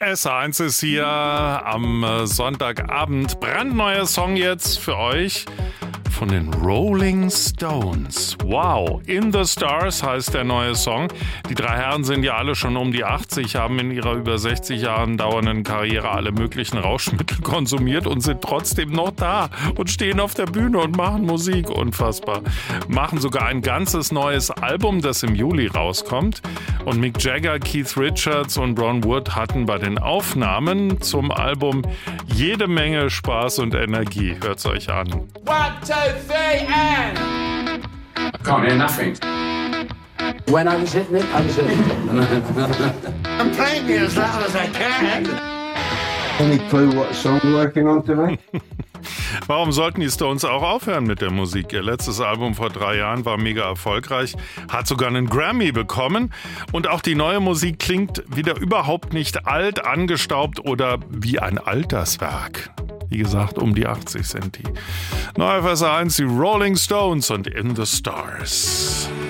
S1 ist hier am Sonntagabend. Brandneuer Song jetzt für euch von den Rolling Stones. Wow, In the Stars heißt der neue Song. Die drei Herren sind ja alle schon um die 80, haben in ihrer über 60 Jahren dauernden Karriere alle möglichen Rauschmittel konsumiert und sind trotzdem noch da und stehen auf der Bühne und machen Musik. Unfassbar. Machen sogar ein ganzes neues Album, das im Juli rauskommt. Und Mick Jagger, Keith Richards und Ron Wood hatten bei den Aufnahmen zum Album jede Menge Spaß und Energie. Hört's euch an. 1, 2, 3 and... I can't hear nothing. When I was hitting it, I was hitting it. I'm playing it as loud as I can. Any clue what song we're working on tonight? Warum sollten die Stones auch aufhören mit der Musik? Ihr letztes Album vor 3 Jahren war mega erfolgreich, hat sogar einen Grammy bekommen und auch die neue Musik klingt wieder überhaupt nicht alt, angestaubt oder wie ein Alterswerk. Wie gesagt, um die 80 sind die. Neu auf S1, die Rolling Stones und In the Stars.